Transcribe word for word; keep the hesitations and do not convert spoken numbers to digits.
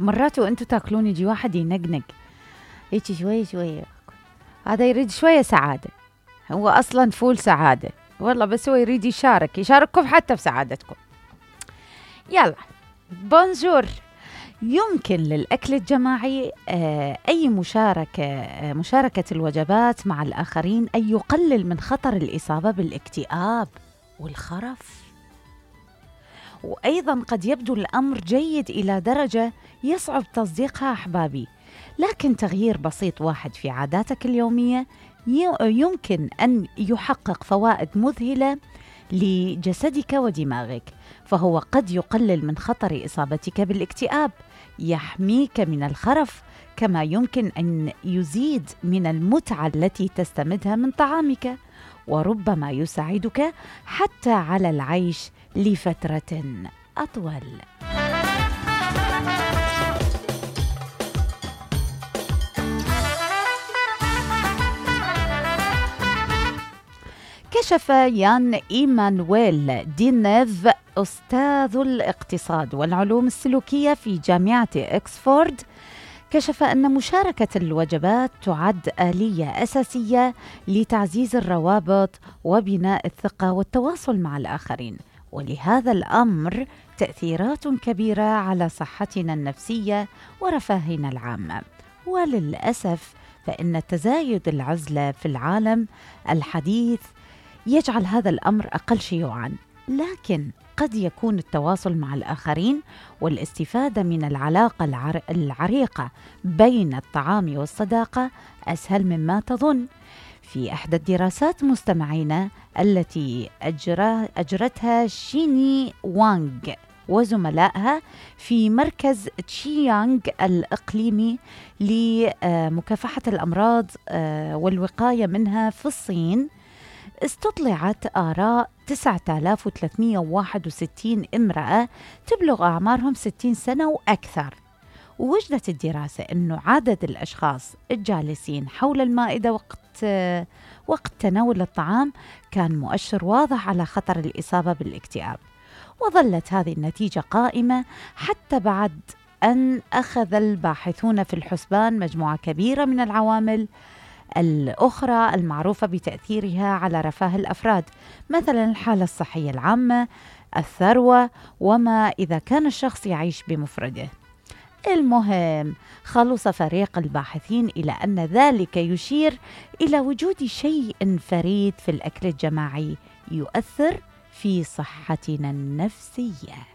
مرات وانتوا تاكلون يجي واحد ينقنق هيك شوية شوية، هذا يريد شوية سعادة، هو أصلا فول سعادة والله، بس هو يريد يشارك يشارككم حتى بسعادتكم. يلا بونجور. يمكن للأكل الجماعي آه أي مشاركة آه مشاركة الوجبات مع الآخرين أن يقلل من خطر الإصابة بالاكتئاب والخرف. وأيضا قد يبدو الأمر جيد إلى درجة يصعب تصديقها أحبابي، لكن تغيير بسيط واحد في عاداتك اليومية يمكن أن يحقق فوائد مذهلة لجسدك ودماغك، فهو قد يقلل من خطر إصابتك بالاكتئاب، يحميك من الخرف، كما يمكن أن يزيد من المتعة التي تستمدها من طعامك، وربما يساعدك حتى على العيش لفترة أطول. كشف يان إيمانويل دينيف أستاذ الاقتصاد والعلوم السلوكية في جامعة إكسفورد، كشف أن مشاركة الوجبات تعد آلية أساسية لتعزيز الروابط وبناء الثقة والتواصل مع الآخرين، ولهذا الأمر تأثيرات كبيرة على صحتنا النفسية ورفاهنا العامة. وللأسف فإن تزايد العزلة في العالم الحديث يجعل هذا الأمر أقل شيوعاً، لكن قد يكون التواصل مع الآخرين والاستفادة من العلاقة العر... العريقة بين الطعام والصداقة أسهل مما تظن. في إحدى الدراسات مستمعينا التي أجرى... أجرتها شيني وانغ وزملائها في مركز تشيانغ الإقليمي لمكافحة الأمراض والوقاية منها في الصين، استطلعت آراء تسعة آلاف وثلاثمئة وواحد وستين امرأة تبلغ أعمارهم ستين سنة وأكثر. ووجدت الدراسة أنه عدد الأشخاص الجالسين حول المائدة وقت وقت تناول الطعام كان مؤشر واضح على خطر الإصابة بالاكتئاب. وظلت هذه النتيجة قائمة حتى بعد أن أخذ الباحثون في الحسبان مجموعة كبيرة من العوامل الأخرى المعروفة بتأثيرها على رفاه الأفراد، مثلا الحالة الصحية العامة، الثروة، وما إذا كان الشخص يعيش بمفرده. المهم، خلص فريق الباحثين إلى أن ذلك يشير إلى وجود شيء فريد في الأكل الجماعي يؤثر في صحتنا النفسية.